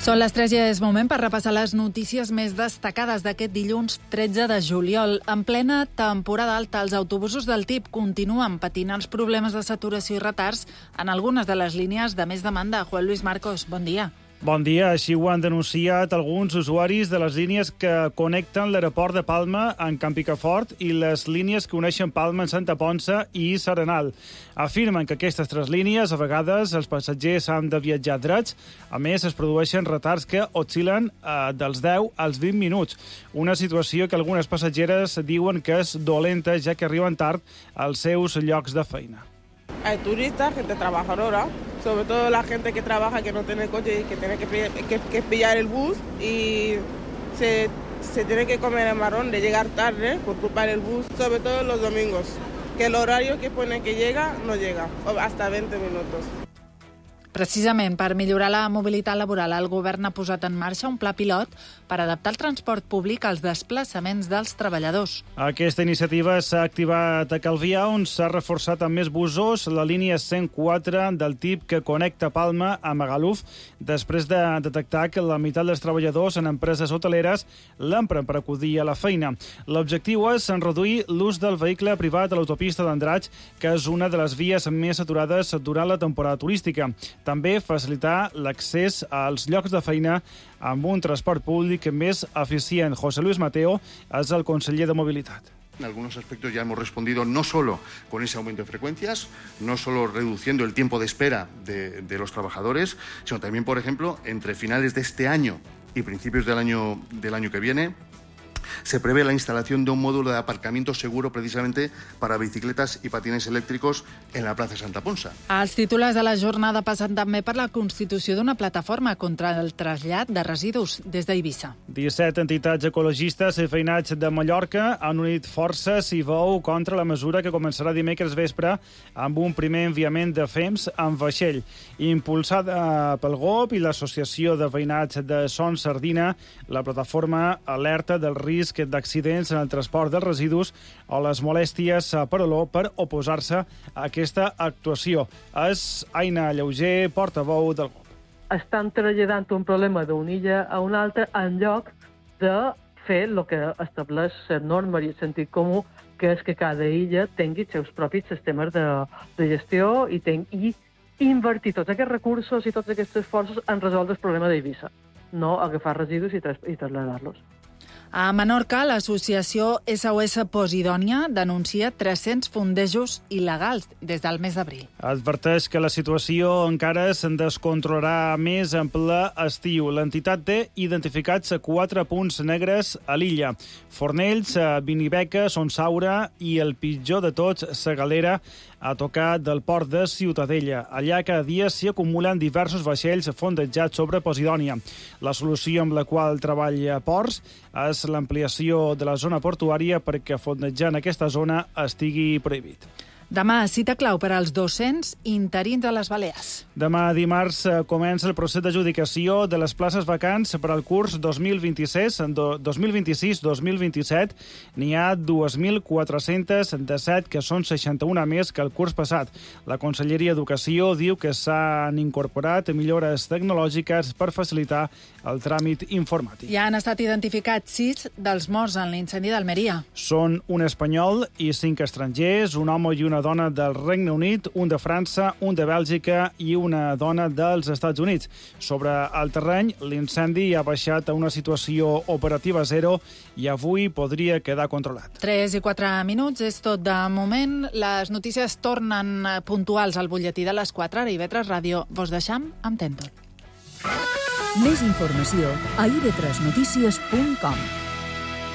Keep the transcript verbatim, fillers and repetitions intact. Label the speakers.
Speaker 1: Són les tres i és moment per repassar les notícies més destacades d'aquest dilluns tretze de juliol. En plena temporada alta, els autobusos del T I P continuen patint els problemes de saturació i retards en algunes de les línies de més demanda. Juan Luis Marcos, bon dia.
Speaker 2: Bon dia. Així ho han denunciat alguns usuaris de les línies que connecten l'aeroport de Palma en Camp Picafort i les línies que uneixen Palma en Santa Ponça i S'Arenal. Afirmen que aquestes tres línies, a vegades, els passatgers han de viatjar drets. A més, es produeixen retards que oscil·len eh, dels deu als vint minuts. Una situació que algunes passatgeres diuen que és dolenta, ja que arriben tard als seus llocs de feina.
Speaker 3: Hay turistas, gente trabajadora, sobre todo la gente que trabaja, que no tiene coche y que tiene que, que, que pillar el bus y se, se tiene que comer el marrón de llegar tarde por culpa del bus, sobre todo los domingos, que el horario que pone que llega no llega, hasta veinte minutos.
Speaker 1: Precisament per millorar la mobilitat laboral, el govern ha posat en marxa un pla pilot per adaptar el transport públic als desplaçaments dels treballadors.
Speaker 2: Aquesta iniciativa s'ha activat a Calvià, on s'ha reforçat amb més busos la línia cent quatre del T I P que connecta Palma a Magaluf, després de detectar que la meitat dels treballadors en empreses hoteleres l'empren per acudir a la feina. L'objectiu és reduir l'ús del vehicle privat a l'autopista d'Andratx, que és una de les vies més saturades durant la temporada turística. També facilitar l'accés als llocs de feina amb un transport públic més eficient. José Luis Mateo és el conseller de Mobilitat.
Speaker 4: En algunos aspectos ya hemos respondido no solo con ese aumento de frecuencias, no solo reduciendo el tiempo de espera de, de los trabajadores, sino también, por ejemplo, entre finales de este año y principios del año, del año que viene, se prevé la instalación de un módulo de aparcamiento seguro precisamente para bicicletas i patines elèctrics en la plaça Santa Ponça.
Speaker 1: Els titulars de la jornada passen també per la constitució d'una plataforma contra el trasllat de residus des d'Eivissa.
Speaker 2: disset entitats ecologistes i veïnats de Mallorca han unit forces i veu contra la mesura que començarà dimecres vespre amb un primer enviament de fems en vaixell. Impulsada pel G O P i l'Associació de Veïnats de Son Sardina, la plataforma alerta del risc d'accidents en el transport dels residus o les molèsties per olor per oposar-se a aquesta actuació. És Aina Lleuger, portaveu del G O P.
Speaker 5: Estan traslladant un problema d'una illa a una altra en lloc de fer el que estableix la norma i el sentit comú, que és que cada illa tingui els seus propis sistemes de, de gestió i, ten, i invertir tots aquests recursos i tots aquests esforços en resoldre el problema d'Eivissa, no agafar residus i, tras, i traslladar-los.
Speaker 1: A Menorca, l'associació S O S Posidònia denuncia tres-cents fondejos il·legals des del mes d'abril.
Speaker 2: Adverteix que la situació encara se'n descontrolarà més en ple estiu. L'entitat té identificats quatre punts negres a l'illa: Fornells, Binibeca, Son Saura i, el pitjor de tots, la Galera, a tocar del port de Ciutadella. Allà cada dia s'hi acumulen diversos vaixells fondejats sobre Posidònia. La solució amb la qual treballa Ports és l'ampliació de la zona portuària perquè fondejar en aquesta zona estigui prohibit.
Speaker 1: Demà, cita clau per als docents interins a les Balears.
Speaker 2: Demà, dimarts, comença el procés d'adjudicació de les places vacants per al curs dos mil vint-i-sis dos mil vint-i-sis dos mil vint-i-set. N'hi ha dos mil quatre-cents disset, que són seixanta-una més que el curs passat. La Conselleria d'Educació diu que s'han incorporat millores tecnològiques per facilitar el tràmit informàtic.
Speaker 1: Ja han estat identificats sis dels morts en l'incendi d'Almeria.
Speaker 2: Són un espanyol i cinc estrangers, un home i una una dona del Regne Unit, un de França, un de Bèlgica i una dona dels Estats Units. Sobre el terreny, l'incendi ha baixat a una situació operativa zero i avui podria quedar controlat.
Speaker 1: tres i quatre minuts, és tot de moment. Les notícies tornen puntuals al butlletí de les quatre, ara i ve tres Ràdio. Vos deixam amb Tentol.
Speaker 6: Més informació a i ve tres notícies punt com.